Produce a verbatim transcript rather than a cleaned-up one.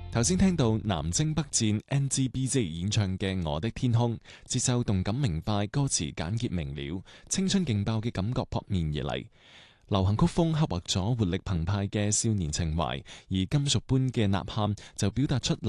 頭先聽到南征北戰 N G B J 演唱嘅《我的天空》，節奏動感明快，歌詞簡潔明了，青春勁爆嘅感覺撲面而嚟。流行曲風刻畫咗活力澎湃嘅少年情懷，而金屬般嘅吶喊就表達出